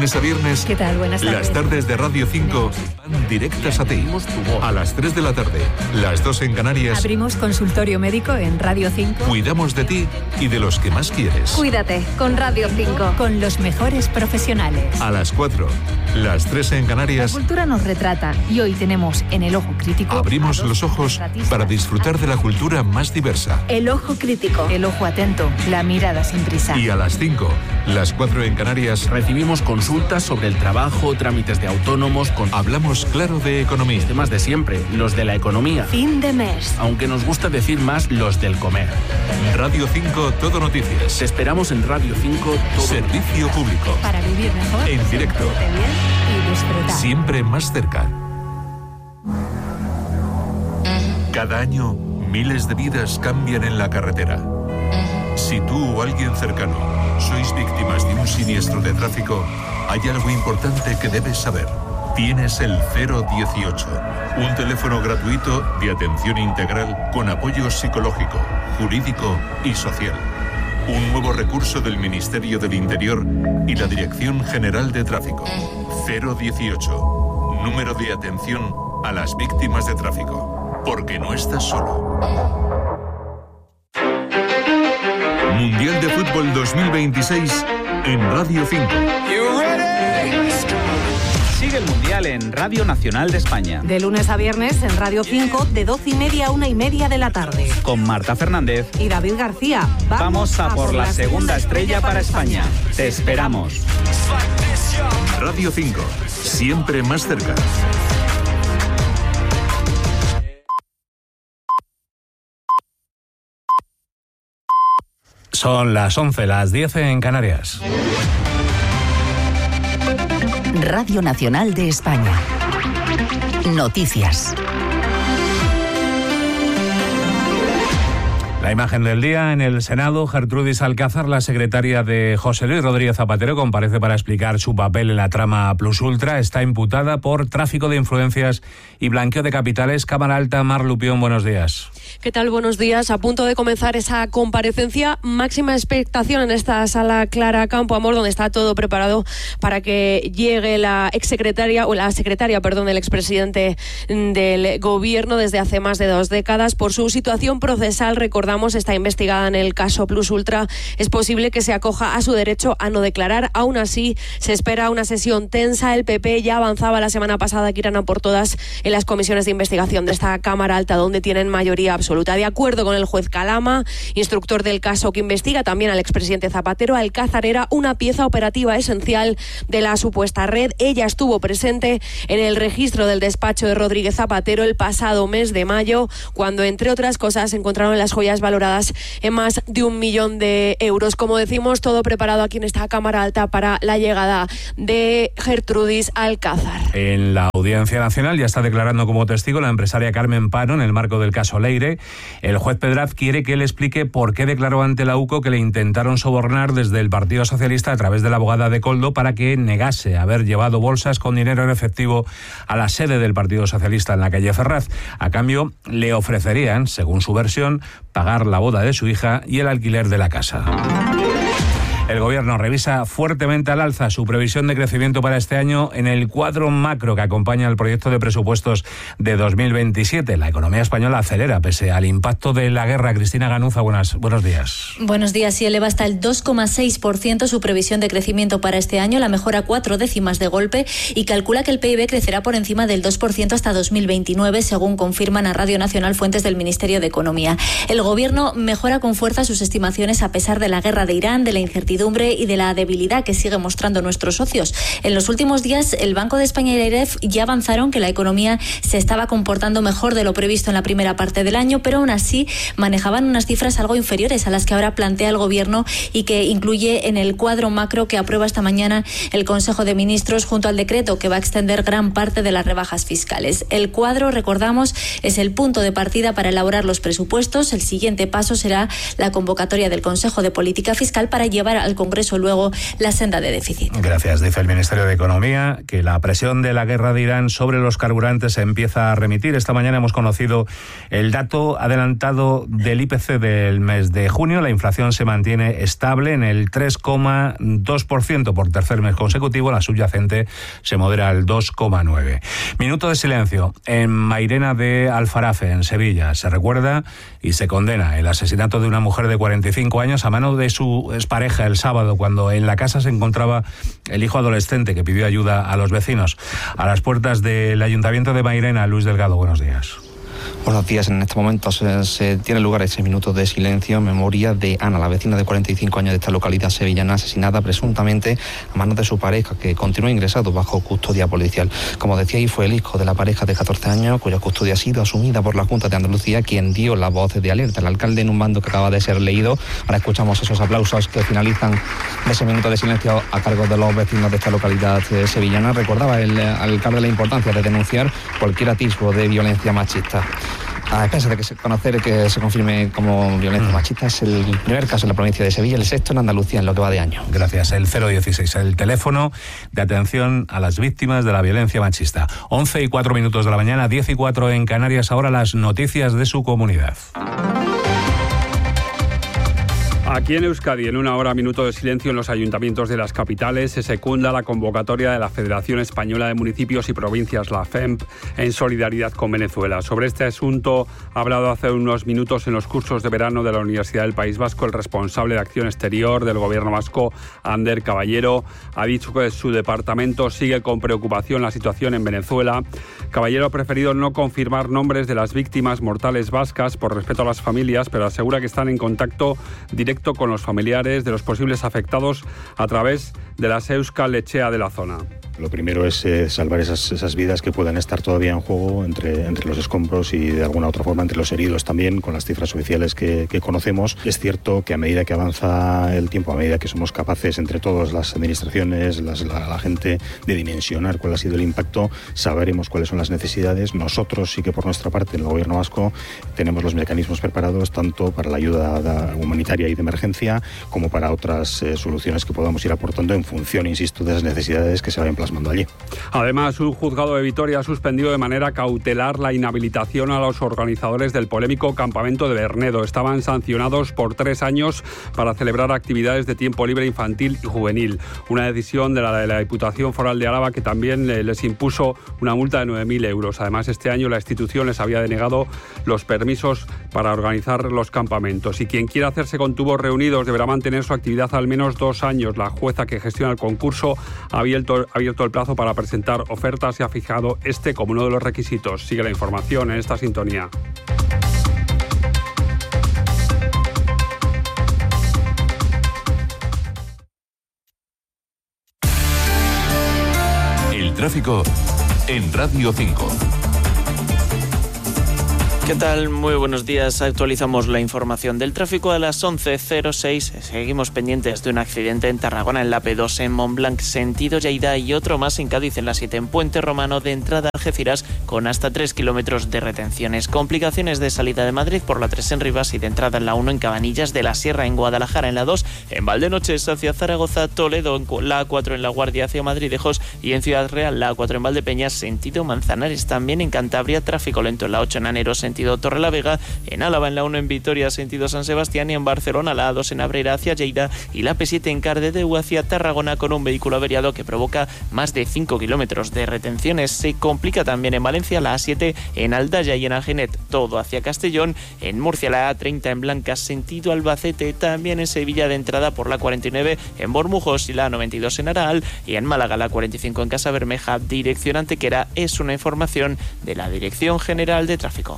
lunes a viernes, ¿Qué tal? Buenas tardes. las tardes de Radio 5 van directas a ti. A las 3 de la tarde, las 2 en Canarias. Abrimos consultorio médico en Radio 5. Cuidamos de ti y de los que más quieres. Cuídate con Radio 5. Con los mejores profesionales. A las 4, las 3 en Canarias. La cultura nos retrata y hoy tenemos en El Ojo Crítico. Abrimos los ojos para disfrutar de la cultura más diversa. El Ojo Crítico. El ojo atento, la mirada sin prisa. Y a las 5, las 4 en Canarias. Recibimos consultas sobre el trabajo, trámites de autónomos, Hablamos claro de economía. temas de siempre, los de la economía. Fin de mes. Aunque nos gusta decir más los del comer. Radio 5 Todo Noticias. Te esperamos en Radio 5 todo. Servicio público. Para vivir mejor. En directo. sentirte bien y disfrutar. Siempre más cerca. Cada año, miles de vidas cambian en la carretera. Si tú o alguien cercano sois víctimas de un siniestro de tráfico, hay algo importante que debes saber. Tienes el 018, un teléfono gratuito de atención integral con apoyo psicológico, jurídico y social. Un nuevo recurso del Ministerio del Interior y la Dirección General de Tráfico. 018, número de atención a las víctimas de tráfico. Porque no estás solo. Mundial de Fútbol 2026 en Radio 5. Sigue el Mundial en Radio Nacional de España. De lunes a viernes en Radio 5, de 12:30 a 1:30 de la tarde. Con Marta Fernández Y David García. vamos a por la segunda estrella para España. Te esperamos. Radio 5, siempre más cerca. Son las 11, las 10 en Canarias. Radio Nacional de España. Noticias. La imagen del día en el Senado, Gertrudis Alcázar, la secretaria de José Luis Rodríguez Zapatero, comparece para explicar su papel en la trama Plus Ultra. Está imputada por tráfico de influencias y blanqueo de capitales. Cámara Alta, Mar Lupión, buenos días. ¿Qué tal? Buenos días. A punto de comenzar esa comparecencia, máxima expectación en esta sala Clara Campoamor, donde está todo preparado para que llegue la secretaria del expresidente del gobierno desde hace más de 2 décadas. Por su situación procesal, recordamos, está investigada en el caso Plus Ultra. Es posible que se acoja a su derecho a no declarar. Aún así, se espera una sesión tensa. El PP ya avanzaba la semana pasada que irán a por todas en las comisiones de investigación de esta Cámara Alta, donde tienen mayoría absoluta. De acuerdo con el juez Calama, instructor del caso que investiga también al expresidente Zapatero, Alcázar era una pieza operativa esencial de la supuesta red. Ella estuvo presente en el registro del despacho de Rodríguez Zapatero el pasado mes de mayo, cuando, entre otras cosas, encontraron las joyas valoradas en más de 1 millón de euros. Como decimos, todo preparado aquí en esta Cámara Alta para la llegada de Gertrudis Alcázar. En la Audiencia Nacional ya está declarando como testigo la empresaria Carmen Pano en el marco del caso Leire. El juez Pedraz quiere que él explique por qué declaró ante la UCO que le intentaron sobornar desde el Partido Socialista a través de la abogada de Koldo para que negase haber llevado bolsas con dinero en efectivo a la sede del Partido Socialista en la calle Ferraz. A cambio, le ofrecerían, según su versión, pagar la boda de su hija y el alquiler de la casa. El Gobierno revisa fuertemente al alza su previsión de crecimiento para este año en el cuadro macro que acompaña al proyecto de presupuestos de 2027. La economía española acelera pese al impacto de la guerra. Cristina Ganuza, buenos días. Buenos días. Y eleva hasta el 2,6% su previsión de crecimiento para este año, la mejora 4 décimas de golpe, y calcula que el PIB crecerá por encima del 2% hasta 2029, según confirman a Radio Nacional fuentes del Ministerio de Economía. El Gobierno mejora con fuerza sus estimaciones a pesar de la guerra de Irán, de la incertidumbre y de la debilidad que sigue mostrando nuestros socios. En los últimos días, el Banco de España y la IREF ya avanzaron que la economía se estaba comportando mejor de lo previsto en la primera parte del año, pero aún así manejaban unas cifras algo inferiores a las que ahora plantea el Gobierno y que incluye en el cuadro macro que aprueba esta mañana el Consejo de Ministros junto al decreto que va a extender gran parte de las rebajas fiscales. El cuadro, recordamos, es el punto de partida para elaborar los presupuestos. El siguiente paso será la convocatoria del Consejo de Política Fiscal para llevar al al Congreso luego la senda de déficit. Gracias. Dice el Ministerio de Economía que la presión de la guerra de Irán sobre los carburantes se empieza a remitir. Esta mañana hemos conocido el dato adelantado del IPC del mes de junio. La inflación se mantiene estable en el 3,2% por tercer mes consecutivo. La subyacente se modera al 2,9%. Minuto de silencio. En Mairena de Alfarafe, en Sevilla, se recuerda y se condena el asesinato de una mujer de 45 años a mano de su expareja el sábado, cuando en la casa se encontraba el hijo adolescente que pidió ayuda a los vecinos. A las puertas del Ayuntamiento de Mairena, Luis Delgado, buenos días. Buenos días. En este momento se tiene lugar ese minuto de silencio en memoria de Ana, la vecina de 45 años de esta localidad sevillana, asesinada presuntamente a manos de su pareja, que continúa ingresado bajo custodia policial. Como decía, y fue el hijo de la pareja de 14 años, cuya custodia ha sido asumida por la Junta de Andalucía, quien dio la voz de alerta. El alcalde en un mando que acaba de ser leído. Ahora escuchamos esos aplausos que finalizan ese minuto de silencio a cargo de los vecinos de esta localidad sevillana. Recordaba el alcalde la importancia de denunciar cualquier atisbo de violencia machista. A expensas de que se confirme como violencia machista, es el primer caso en la provincia de Sevilla, el sexto en Andalucía en lo que va de año. Gracias. El 016, el teléfono de atención a las víctimas de la violencia machista. 11:04 de la mañana, 10:04 en Canarias. Ahora las noticias de su comunidad. Aquí en Euskadi, en una hora, minuto de silencio en los ayuntamientos de las capitales, se secunda la convocatoria de la Federación Española de Municipios y Provincias, la FEMP, en solidaridad con Venezuela. Sobre este asunto ha hablado hace unos minutos en los cursos de verano de la Universidad del País Vasco el responsable de Acción Exterior del Gobierno vasco, Ander Caballero. Ha dicho que su departamento sigue con preocupación la situación en Venezuela. Caballero ha preferido no confirmar nombres de las víctimas mortales vascas por respeto a las familias, pero asegura que están en contacto directo con los familiares de los posibles afectados a través de las Euskal Etxea de la zona. Lo primero es salvar esas vidas que puedan estar todavía en juego entre los escombros y de alguna otra forma entre los heridos también, con las cifras oficiales que conocemos. Es cierto que a medida que avanza el tiempo, a medida que somos capaces entre todas las administraciones, la gente, de dimensionar cuál ha sido el impacto, sabremos cuáles son las necesidades. Nosotros sí que por nuestra parte en el Gobierno vasco tenemos los mecanismos preparados tanto para la ayuda humanitaria y de emergencia como para otras soluciones que podamos ir aportando en función, insisto, de las necesidades que se vayan plasmando allí. Además, un juzgado de Vitoria ha suspendido de manera cautelar la inhabilitación a los organizadores del polémico campamento de Bernedo. Estaban sancionados por 3 años para celebrar actividades de tiempo libre infantil y juvenil. Una decisión de la Diputación Foral de Álava que también les impuso una multa de 9.000 euros. Además, este año la institución les había denegado los permisos para organizar los campamentos. Y quien quiera hacerse con tubos reunidos deberá mantener su actividad al menos 2 años. La jueza que gestiona el concurso ha abierto el plazo para presentar ofertas y ha fijado este como uno de los requisitos. Sigue la información en esta sintonía. El tráfico en Radio 5. ¿Qué tal? Muy buenos días. Actualizamos la información del tráfico a las 11:06. Seguimos pendientes de un accidente en Tarragona, en la P2 en Montblanc, sentido Lleida, y otro más en Cádiz, en la 7 en Puente Romano, de entrada a Algeciras, con hasta 3 kilómetros de retenciones. Complicaciones de salida de Madrid por la 3 en Rivas y de entrada en la 1 en Cabanillas de la Sierra, en Guadalajara, en la 2 en Valdenoches hacia Zaragoza, Toledo, en la A4 en La Guardia hacia Madridejos y en Ciudad Real, la A4 en Valdepeñas, sentido Manzanares. También en Cantabria, tráfico lento en la 8 en Anero, sentido Torrelavega, en Álava en la 1 en Vitoria, sentido San Sebastián, y en Barcelona la A2 en Abrera hacia Lleida y la P7 en Cardedeu hacia Tarragona, con un vehículo averiado que provoca más de 5 kilómetros de retenciones. Se complica también en Valencia la A7 en Aldaya y en Algenet, todo hacia Castellón. En Murcia la A30 en Blancas, sentido Albacete. También en Sevilla, de entrada por la 49 en Bormujos y la A92 en Araal, y en Málaga la 45 en Casa Bermeja, dirección Antequera. Es una información de la Dirección General de Tráfico.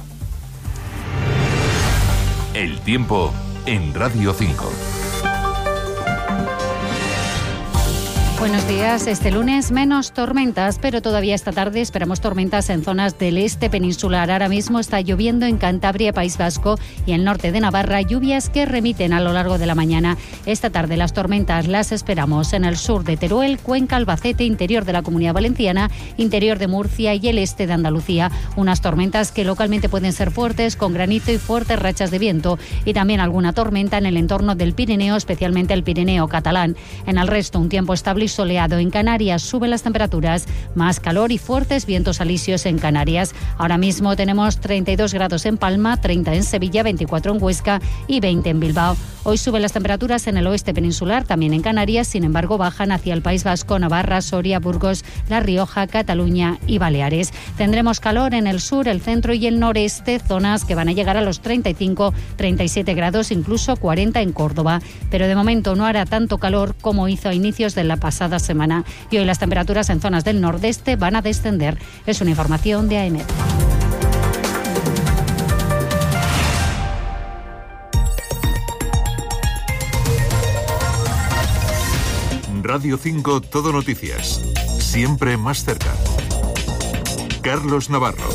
El tiempo en Radio 5. Buenos días. Este lunes menos tormentas, pero todavía esta tarde esperamos tormentas en zonas del este peninsular. Ahora mismo está lloviendo en Cantabria, País Vasco y el norte de Navarra, lluvias que remiten a lo largo de la mañana. Esta tarde las tormentas las esperamos en el sur de Teruel, Cuenca, Albacete, interior de la Comunidad Valenciana, interior de Murcia y el este de Andalucía. Unas tormentas que localmente pueden ser fuertes, con granizo y fuertes rachas de viento, y también alguna tormenta en el entorno del Pirineo, especialmente el Pirineo catalán. En el resto, un tiempo estable y soleado. En Canarias suben las temperaturas, más calor y fuertes vientos alisios en Canarias. Ahora mismo tenemos 32 grados en Palma, 30 en Sevilla, 24 en Huesca y 20 en Bilbao. Hoy suben las temperaturas en el oeste peninsular, también en Canarias, sin embargo bajan hacia el País Vasco, Navarra, Soria, Burgos, La Rioja, Cataluña y Baleares. Tendremos calor en el sur, el centro y el noreste, zonas que van a llegar a los 35, 37 grados, incluso 40 en Córdoba. Pero de momento no hará tanto calor como hizo a inicios de la pasada semana. Y hoy las temperaturas en zonas del nordeste van a descender. Es una información de AEMET. Radio 5 Todo Noticias. Siempre más cerca. Carlos Navarro.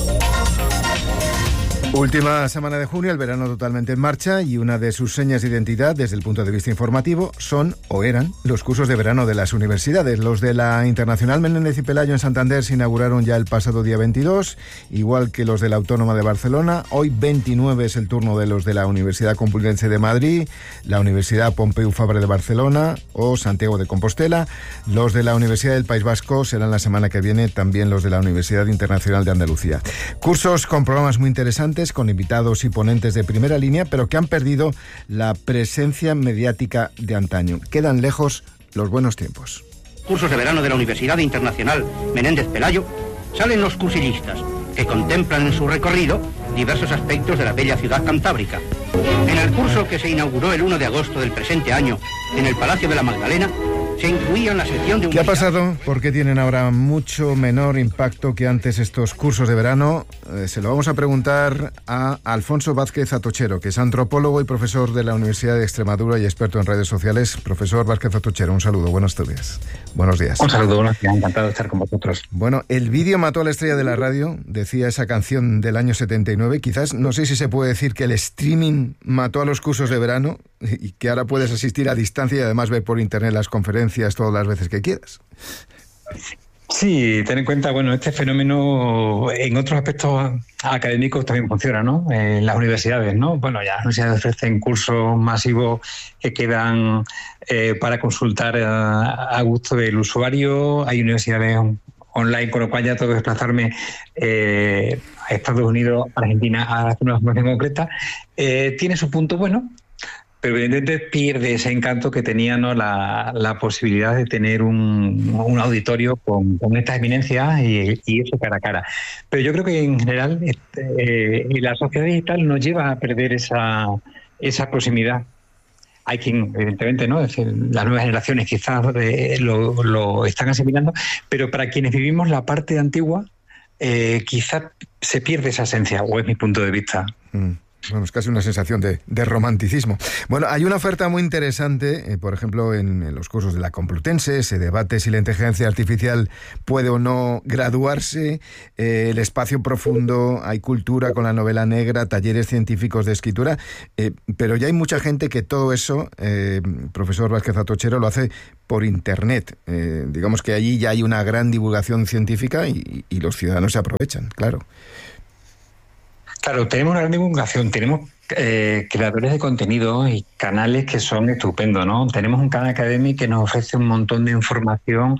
Última semana de junio, el verano totalmente en marcha, y una de sus señas de identidad desde el punto de vista informativo son, o eran, los cursos de verano de las universidades. Los de la Internacional Menéndez y Pelayo en Santander se inauguraron ya el pasado día 22, igual que los de la Autónoma de Barcelona. Hoy 29 es el turno de los de la Universidad Complutense de Madrid, la Universidad Pompeu Fabra de Barcelona o Santiago de Compostela. Los de la Universidad del País Vasco serán la semana que viene, también los de la Universidad Internacional de Andalucía. Cursos con programas muy interesantes, con invitados y ponentes de primera línea, pero que han perdido la presencia mediática de antaño. Quedan lejos los buenos tiempos. Cursos de verano de la Universidad Internacional Menéndez Pelayo, salen los cursillistas que contemplan en su recorrido diversos aspectos de la bella ciudad cantábrica. En el curso que se inauguró el 1 de agosto del presente año en el Palacio de la Magdalena, se incluía en la sección de... ¿Qué ha pasado? ¿Por qué tienen ahora mucho menor impacto que antes estos cursos de verano? Se lo vamos a preguntar a Alfonso Vázquez Atochero, que es antropólogo y profesor de la Universidad de Extremadura y experto en redes sociales. Profesor Vázquez Atochero, un saludo, buenos días. Buenos días. Un saludo, buenos días, encantado de estar con vosotros. Bueno, el vídeo mató a la estrella de la radio, decía esa canción del año 79. Quizás, no sé si se puede decir que el streaming mató a los cursos de verano y que ahora puedes asistir a distancia y además ver por internet las conferencias todas las veces que quieras. Sí, ten en cuenta, bueno, este fenómeno en otros aspectos académicos también funciona, ¿no? En las universidades, ¿no? Bueno, ya las universidades ofrecen cursos masivos que quedan para consultar a gusto del usuario. Hay universidades online, con lo cual ya tengo que desplazarme a Estados Unidos, Argentina, a hacer una formación concreta. Tiene su punto bueno, pero evidentemente pierde ese encanto que tenía, ¿no?, la posibilidad de tener un auditorio con estas eminencias y eso cara a cara. Pero yo creo que en general la sociedad digital nos lleva a perder esa proximidad. Hay quien, evidentemente, ¿no?, es decir, las nuevas generaciones quizás lo están asimilando, pero para quienes vivimos la parte antigua, quizás se pierde esa esencia, o es mi punto de vista. Bueno, es casi una sensación de romanticismo. Bueno, hay una oferta muy interesante, por ejemplo, en los cursos de la Complutense, se debate si la inteligencia artificial puede o no graduarse, el espacio profundo, hay cultura con la novela negra, talleres científicos de escritura, pero ya hay mucha gente que todo eso, profesor Vázquez Atochero, lo hace por internet. Digamos que allí ya hay una gran divulgación científica y los ciudadanos se aprovechan, claro. Claro, tenemos una gran divulgación, tenemos creadores de contenido y canales que son estupendos, ¿no? Tenemos un canal académico que nos ofrece un montón de información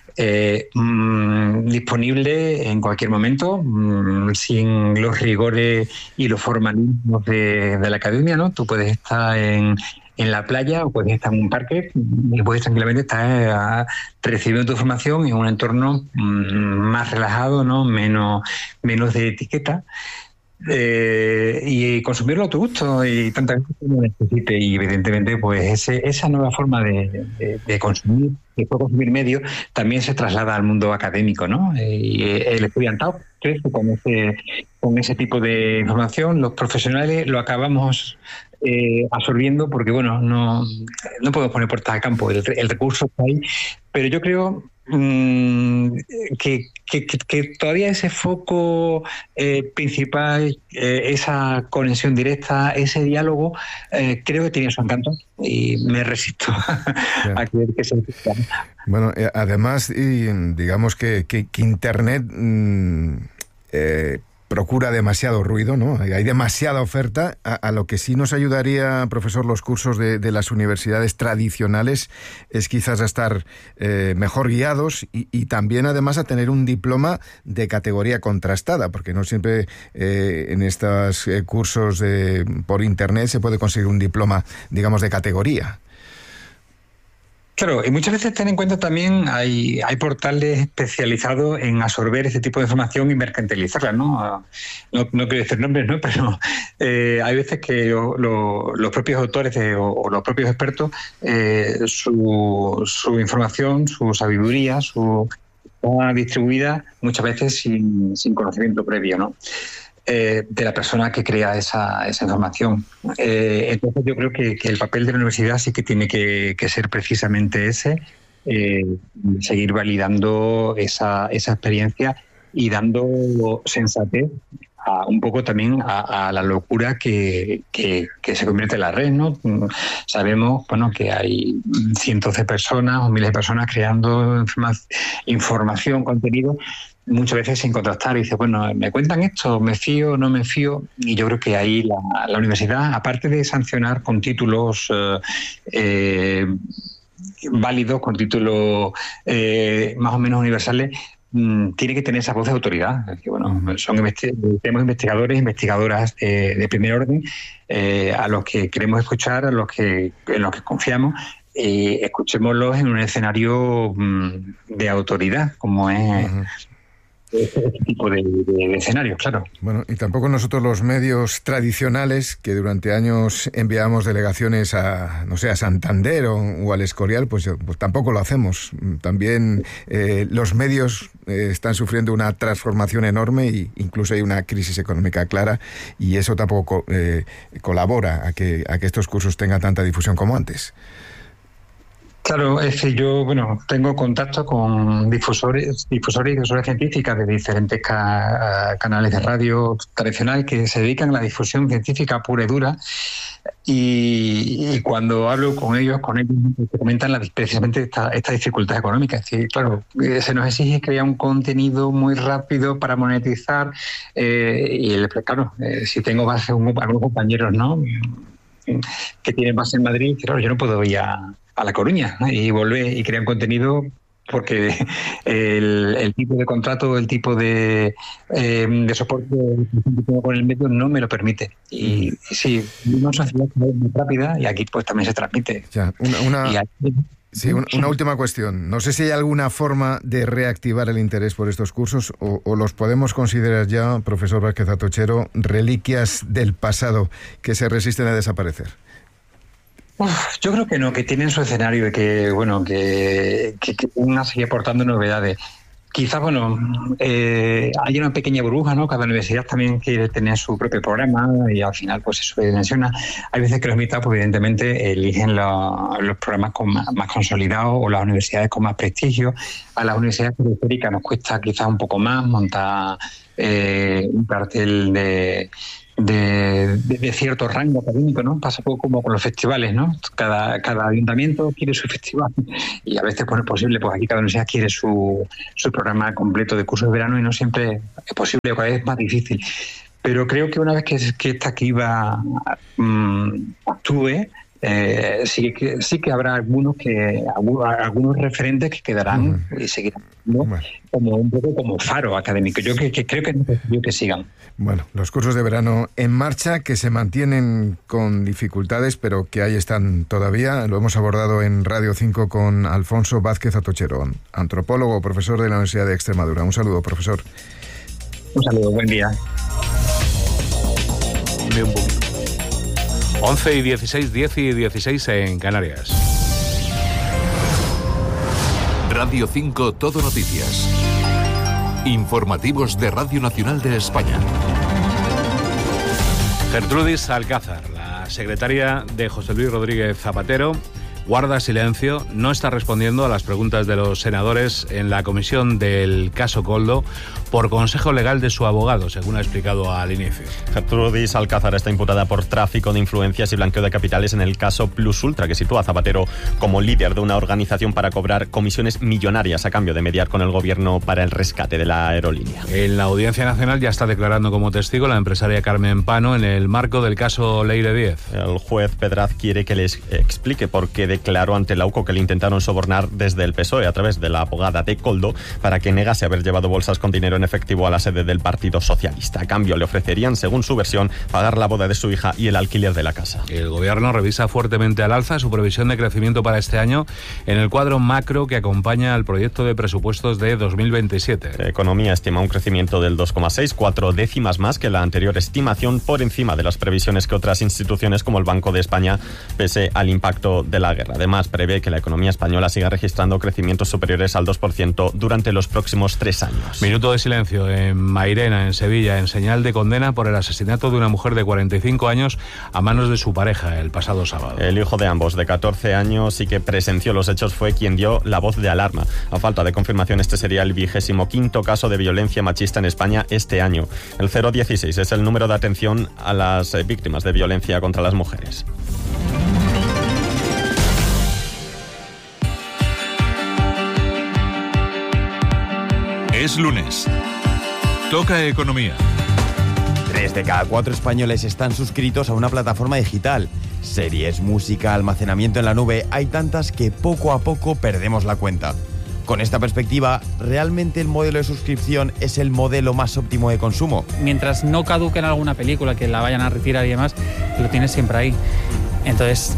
disponible en cualquier momento, sin los rigores y los formalismos de la academia, ¿no? Tú puedes estar en la playa o puedes estar en un parque y puedes tranquilamente estar recibiendo tu formación en un entorno más relajado, ¿no? Menos de etiqueta. Y consumirlo a tu gusto y tantas veces como necesite, y evidentemente pues esa nueva forma de consumir, de consumir medios, también se traslada al mundo académico, ¿no? Y el estudiantado crece con ese tipo de información. Los profesionales lo acabamos absorbiendo porque, bueno, no podemos poner puertas al campo. El recurso está ahí, pero yo creo que todavía ese foco principal, esa conexión directa, ese diálogo, creo que tiene su encanto y me resisto a creer que se necesita. Bueno, además, digamos que Internet procura demasiado ruido, ¿no? Hay demasiada oferta. A lo que sí nos ayudaría, profesor, los cursos de las universidades tradicionales es quizás a estar mejor guiados y también además a tener un diploma de categoría contrastada, porque no siempre en estos cursos por Internet se puede conseguir un diploma, digamos, de categoría. Claro, y muchas veces ten en cuenta también hay portales especializados en absorber este tipo de información y mercantilizarla, ¿no? No quiero decir nombres, ¿no? Pero hay veces que los propios autores o los propios expertos, su información, su sabiduría, está distribuida muchas veces sin conocimiento previo, ¿no? De la persona que crea esa información. Entonces yo creo que el papel de la universidad sí que tiene que ser precisamente ese, seguir validando esa experiencia y dando sensatez un poco también a la locura que se convierte en la red, ¿no? Sabemos, bueno, que hay cientos de personas o miles de personas creando información, contenido, muchas veces sin contrastar, y dice, bueno, ¿me cuentan esto? ¿Me fío? ¿No me fío? Y yo creo que ahí la universidad, aparte de sancionar con títulos válidos, con títulos más o menos universales, tiene que tener esa voz de autoridad. Es decir, bueno, tenemos investigadores e investigadoras de primer orden a los que queremos escuchar, en los que confiamos. Escuchémoslos en un escenario de autoridad, como es este tipo de escenarios, claro. Bueno, y tampoco nosotros los medios tradicionales, que durante años enviamos delegaciones a Santander o al Escorial, pues tampoco lo hacemos. También los medios están sufriendo una transformación enorme e incluso hay una crisis económica clara, y eso tampoco colabora a que estos cursos tengan tanta difusión como antes. Claro, es que yo, tengo contacto con difusores y difusoras científicas de diferentes canales de radio tradicional que se dedican a la difusión científica pura y dura, y cuando hablo con ellos me comentan precisamente esta dificultad económica. Es decir, claro, se nos exige crear un contenido muy rápido para monetizar, claro, si tengo base algunos compañeros, ¿no?, que tienen base en Madrid, claro, yo no puedo ir a La Coruña, ¿no?, y volver y crear un contenido porque el tipo de contrato, el tipo de soporte que tengo con el medio no me lo permite. Y sí, una sociedad muy rápida, y aquí pues también se transmite. Ya, una última cuestión. No sé si hay alguna forma de reactivar el interés por estos cursos o los podemos considerar ya, profesor Vázquez Atochero, reliquias del pasado que se resisten a desaparecer. Yo creo que no, que tienen su escenario y que van a seguir aportando novedades. Quizás, hay una pequeña burbuja, ¿no? Cada universidad también quiere tener su propio programa y al final pues eso se dimensiona. Hay veces que los mitad, pues evidentemente eligen los programas más consolidados o las universidades con más prestigio. A las universidades periféricas nos cuesta quizás un poco más montar un cartel de cierto rango académico, ¿no? Pasa un poco como con los festivales, ¿no? Cada ayuntamiento quiere su festival y a veces, pues, es posible, pues aquí cada universidad quiere su programa completo de cursos de verano y no siempre es posible, cada vez es más difícil. Pero creo que una vez que esta criba actúe, sí que habrá algunos referentes que quedarán y seguirán, ¿no? Como un poco como faro académico. Yo creo que es necesario que sigan. Bueno, los cursos de verano en marcha, que se mantienen con dificultades, pero que ahí están todavía. Lo hemos abordado en Radio 5 con Alfonso Vázquez Atochero, antropólogo, profesor de la Universidad de Extremadura. Un saludo, profesor. Un saludo, buen día. 11 y 16, 10 y 16 en Canarias. Radio 5 Todo Noticias. Informativos de Radio Nacional de España. Gertrudis Alcázar, la secretaria de José Luis Rodríguez Zapatero, guarda silencio, no está respondiendo a las preguntas de los senadores en la comisión del caso Koldo por consejo legal de su abogado, según ha explicado al inicio. Gertrudis Alcázar está imputada por tráfico de influencias y blanqueo de capitales en el caso Plus Ultra, que sitúa a Zapatero como líder de una organización para cobrar comisiones millonarias a cambio de mediar con el gobierno para el rescate de la aerolínea. En la Audiencia Nacional ya está declarando como testigo la empresaria Carmen Pano en el marco del caso Leire 10. El juez Pedraz quiere que les explique por qué declaró ante la UCO que le intentaron sobornar desde el PSOE a través de la abogada de Koldo para que negase haber llevado bolsas con dinero en efectivo a la sede del Partido Socialista. A cambio le ofrecerían, según su versión, pagar la boda de su hija y el alquiler de la casa. El gobierno revisa fuertemente al alza su previsión de crecimiento para este año en el cuadro macro que acompaña al proyecto de presupuestos de 2027. La economía estima un crecimiento del 2,6, 4 décimas más que la anterior estimación, por encima de las previsiones que otras instituciones como el Banco de España, pese al impacto de la guerra. Además, prevé que la economía española siga registrando crecimientos superiores al 2% durante los próximos 3 años. Minuto de silencio en Mairena, en Sevilla, en señal de condena por el asesinato de una mujer de 45 años a manos de su pareja el pasado sábado. El hijo de ambos, de 14 años y que presenció los hechos, fue quien dio la voz de alarma. A falta de confirmación, este sería el 25º caso de violencia machista en España este año. El 016 es el número de atención a las víctimas de violencia contra las mujeres. Es lunes. Toca economía. 3 de cada 4 españoles están suscritos a una plataforma digital. Series, música, almacenamiento en la nube, hay tantas que poco a poco perdemos la cuenta. Con esta perspectiva, ¿realmente el modelo de suscripción es el modelo más óptimo de consumo? Mientras no caduquen alguna película, que la vayan a retirar y demás, lo tienes siempre ahí. Entonces,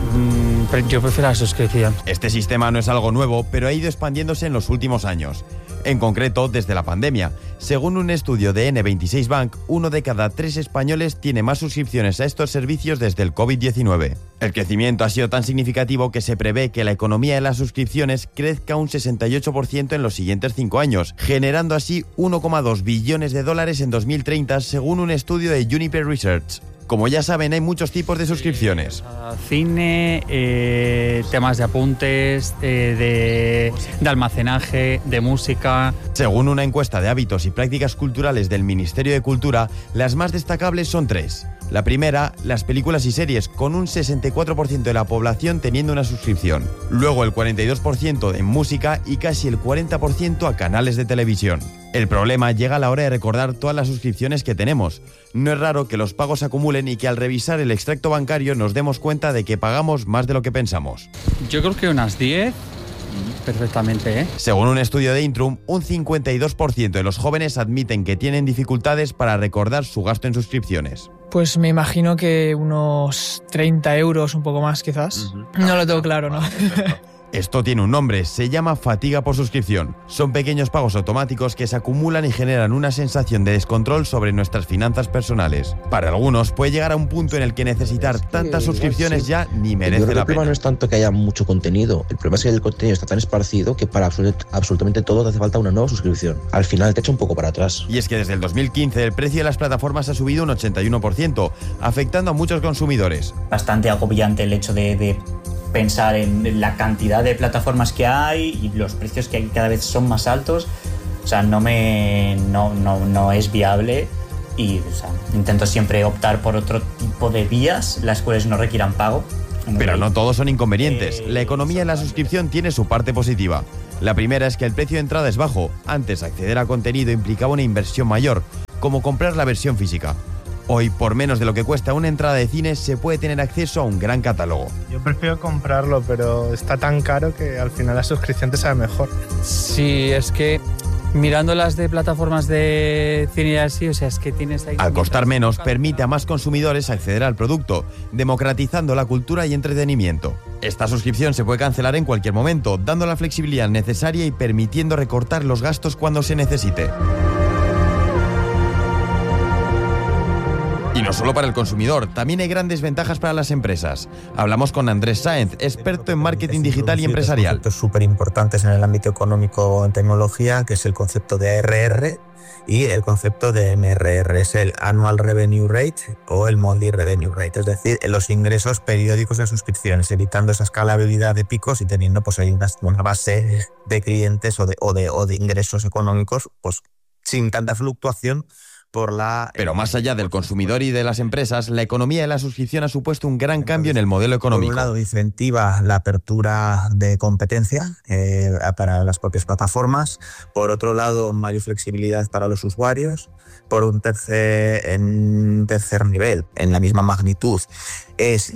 yo prefiero la suscripción. Este sistema no es algo nuevo, pero ha ido expandiéndose en los últimos años. En concreto, desde la pandemia. Según un estudio de N26 Bank, 1 de cada 3 españoles tiene más suscripciones a estos servicios desde el COVID-19. El crecimiento ha sido tan significativo que se prevé que la economía de las suscripciones crezca un 68% en los siguientes 5 años, generando así 1,2 billones de dólares en 2030, según un estudio de Juniper Research. Como ya saben, hay muchos tipos de suscripciones. Cine, temas de apuntes, de almacenaje, de música. Según una encuesta de hábitos y prácticas culturales del Ministerio de Cultura, las más destacables son 3. La primera, las películas y series, con un 64% de la población teniendo una suscripción. Luego el 42% en música y casi el 40% a canales de televisión. El problema llega a la hora de recordar todas las suscripciones que tenemos. No es raro que los pagos se acumulen y que al revisar el extracto bancario nos demos cuenta de que pagamos más de lo que pensamos. Yo creo que unas 10... perfectamente, ¿eh? Según un estudio de Intrum, un 52% de los jóvenes admiten que tienen dificultades para recordar su gasto en suscripciones. Pues me imagino que unos 30 euros, un poco más quizás. No lo tengo claro, ¿no? Esto tiene un nombre, se llama fatiga por suscripción. Son pequeños pagos automáticos que se acumulan y generan una sensación de descontrol sobre nuestras finanzas personales. Para algunos puede llegar a un punto en el que necesitar tantas suscripciones ya ni merece la pena. El problema no es tanto que haya mucho contenido, el problema es que el contenido está tan esparcido que para absolutamente todo te hace falta una nueva suscripción. Al final te echa un poco para atrás. Y es que desde el 2015 el precio de las plataformas ha subido un 81%, afectando a muchos consumidores. Bastante agobiante el hecho de pensar en la cantidad de plataformas que hay y los precios que cada vez son más altos. O sea, no es viable y intento siempre optar por otro tipo de vías, las cuales no requieran pago. Pero no todos son inconvenientes. La economía en la suscripción tiene su parte positiva. La primera es que el precio de entrada es bajo. Antes, acceder a contenido implicaba una inversión mayor, como comprar la versión física. Hoy, por menos de lo que cuesta una entrada de cine, se puede tener acceso a un gran catálogo. Yo prefiero comprarlo, pero está tan caro que al final la suscripción te sabe mejor. Sí, es que mirando las de plataformas de cine y así, o sea, es que tienes ahí... Al costar menos, permite a más consumidores acceder al producto, democratizando la cultura y entretenimiento. Esta suscripción se puede cancelar en cualquier momento, dando la flexibilidad necesaria y permitiendo recortar los gastos cuando se necesite. Y no solo para el consumidor, también hay grandes ventajas para las empresas. Hablamos con Andrés Sáenz, experto en marketing digital y empresarial. Conceptos súper importantes en el ámbito económico en tecnología, que es el concepto de ARR y el concepto de MRR, es el Annual Revenue Rate o el Monthly Revenue Rate, es decir, los ingresos periódicos de suscripciones, evitando esa escalabilidad de picos y teniendo pues ahí una base de clientes o de ingresos económicos pues sin tanta fluctuación. Pero más allá del consumidor y de las empresas, la economía de la suscripción ha supuesto un gran cambio en el modelo económico. Por un lado, incentiva la apertura de competencia para las propias plataformas. Por otro lado, mayor flexibilidad para los usuarios. Por un tercer nivel, en la misma magnitud, es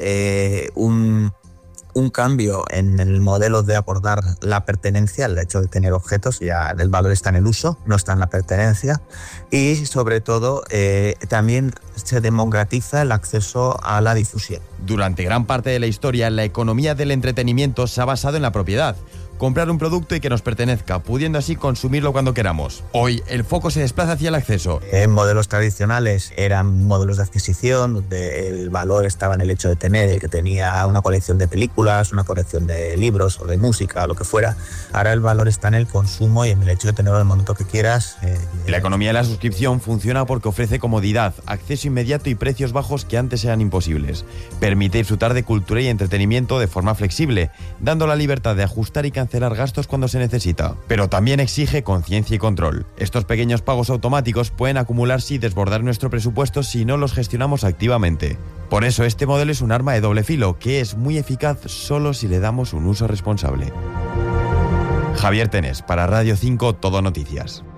un cambio en el modelo de abordar la pertenencia, el hecho de tener objetos, ya el valor está en el uso, no está en la pertenencia, y sobre todo también se democratiza el acceso a la difusión. Durante gran parte de la historia, la economía del entretenimiento se ha basado en la propiedad. Comprar un producto y que nos pertenezca, pudiendo así consumirlo cuando queramos. Hoy, el foco se desplaza hacia el acceso. En modelos tradicionales eran modelos de adquisición, donde el valor estaba en el hecho de tener, el que tenía una colección de películas, una colección de libros o de música, o lo que fuera. Ahora el valor está en el consumo y en el hecho de tenerlo en el momento que quieras. La economía de la suscripción funciona porque ofrece comodidad, acceso inmediato y precios bajos que antes eran imposibles. Permite disfrutar de cultura y entretenimiento de forma flexible, dando la libertad de ajustar y cancelar gastos cuando se necesita. Pero también exige conciencia y control. Estos pequeños pagos automáticos pueden acumularse y desbordar nuestro presupuesto si no los gestionamos activamente. Por eso este modelo es un arma de doble filo, que es muy eficaz solo si le damos un uso responsable. Javier Tenés, para Radio 5 Todo Noticias.